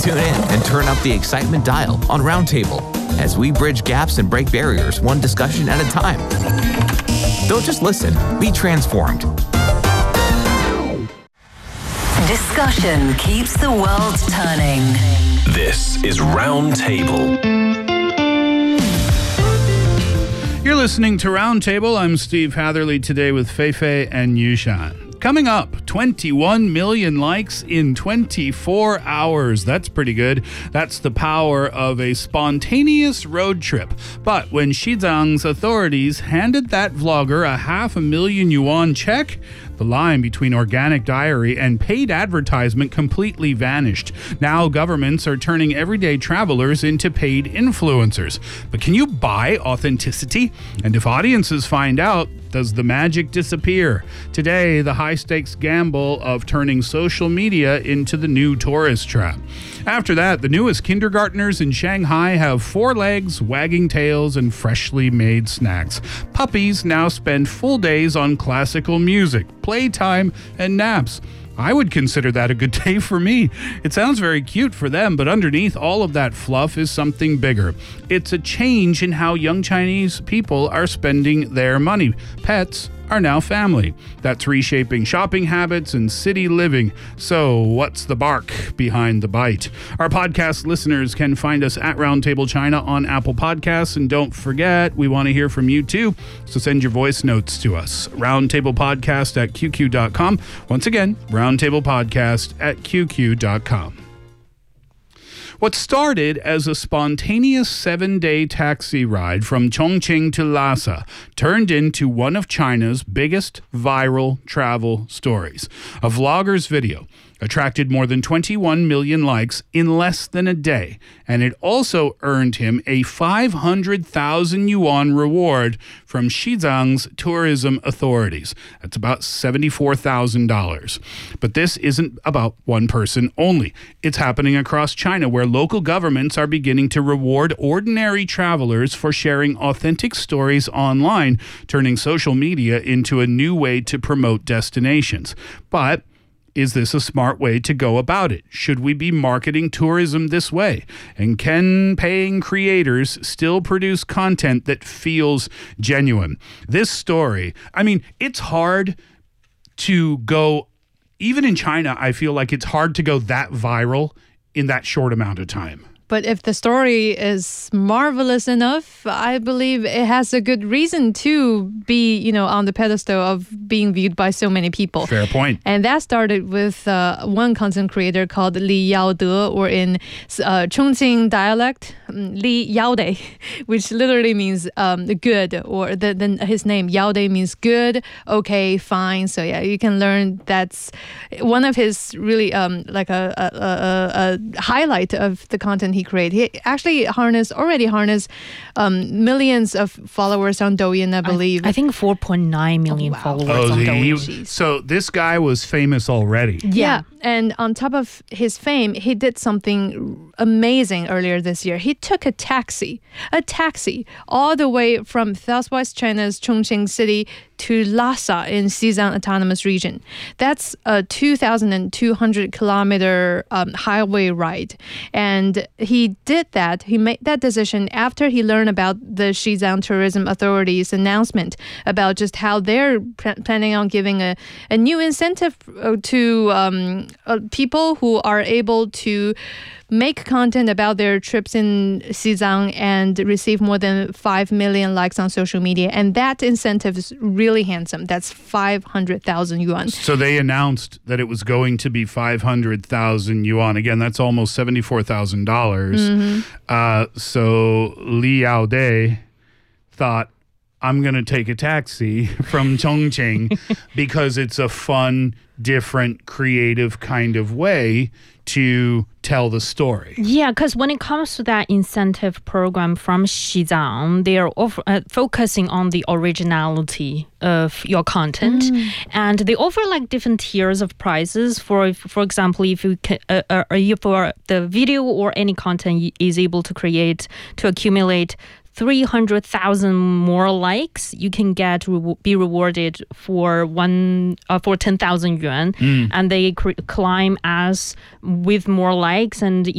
Tune in and turn up the excitement dial on Roundtable as we bridge gaps and break barriers one discussion at a time. Don't just listen, be transformed. Discussion keeps the world turning. This is Roundtable. You're listening to Roundtable. I'm Steve Hatherley today with Feifei and Yushan. Coming up, 21 million likes in 24 hours. That's pretty good. That's the power of a spontaneous road trip. But when Xizang's authorities handed that vlogger a $500,000 check, the line between organic diary and paid advertisement completely vanished. Now governments are turning everyday travelers into paid influencers. But can you buy authenticity? And if audiences find out, does the magic disappear? Today, the high-stakes gamble of turning social media into the new tourist trap. After that, the newest kindergartners in Shanghai have 4 legs, wagging tails, and freshly made snacks. Puppies now spend full days on classical music, playtime, and naps. I would consider that a good day for me. It sounds very cute for them, but underneath all of that fluff is something bigger. It's a change in how young Chinese people are spending their money. Pets are now family. That's reshaping shopping habits and city living. So what's the bark behind the bite? Our podcast listeners can find us at Roundtable China on Apple Podcasts. And don't forget, we want to hear from you too. So send your voice notes to us. roundtablepodcast@qq.com. Once again, roundtablepodcast@qq.com. What started as a spontaneous 7-day taxi ride from Chongqing to Lhasa turned into one of China's biggest viral travel stories. A vlogger's video attracted more than 21 million likes in less than a day, and it also earned him a 500,000 yuan reward from Xizang's tourism authorities. That's about $74,000. But this isn't about one person only. It's happening across China, where local governments are beginning to reward ordinary travelers for sharing authentic stories online, turning social media into a new way to promote destinations. But is this a smart way to go about it? Should we be marketing tourism this way? And can paying creators still produce content that feels genuine? This story, it's hard to go, even in China, I feel like it's hard to go that viral in that short amount of time. But if the story is marvelous enough, I believe it has a good reason to be, on the pedestal of being viewed by so many people. Fair point. And that started with one content creator called Li Yaode, or in Chongqing dialect, Li Yaode, which literally means good, or his name, Yaode, means good, okay, fine. So yeah, you can learn that's one of his really like a highlight of the content he created. He actually already harnessed millions of followers on Douyin, I believe. I think 4.9 million followers on Douyin. So this guy was famous already. Yeah. And on top of his fame, he did something amazing earlier this year. He took a taxi all the way from southwest China's Chongqing city to Lhasa in Xizang Autonomous Region. That's a 2,200 kilometer highway ride. And he did that. He made that decision after he learned about the Xizang Tourism Authority's announcement about just how they're planning on giving a new incentive to people who are able to make content about their trips in Xizang and receive more than 5 million likes on social media. And that incentive is really handsome. That's 500,000 yuan. So they announced that it was going to be 500,000 yuan. Again, that's almost $74,000. So Li Yaode thought, I'm going to take a taxi from Chongqing because it's a fun, different, creative kind of way to tell the story. Yeah, because when it comes to that incentive program from Xizang, they are focusing on the originality of your content, and they offer like different tiers of prices. For example, if you for the video or any content is able to create to accumulate 300,000 more likes, you can be rewarded for 10,000 yuan, and they climb as with more likes, and